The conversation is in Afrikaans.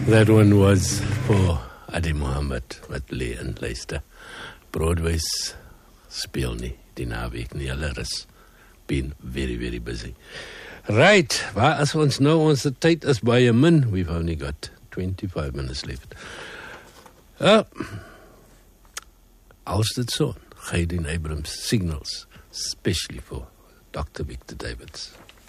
That one was for Adi Mohammed wat lê in luister. Broadway's speel nie die naweek nie. Hulle is been very, very busy. Right, waar is ons nou? Ons tyd is baie min. We've only got 25 minutes left. How's dit so? Gideon Abrams signals, especially for Dr. Victor Davids.